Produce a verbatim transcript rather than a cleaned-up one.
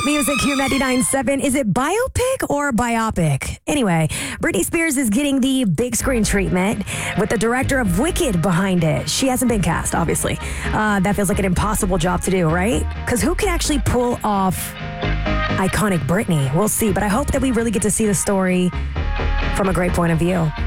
Hit music, Q ninety-nine point seven. Is it biopic or biopic? Anyway, Britney Spears is getting the big screen treatment with the director of Wicked behind it. She hasn't been cast, obviously. Uh, that feels like an impossible job to do, right? Because who can actually pull off iconic Britney? We'll see, but I hope that we really get to see the story from a great point of view.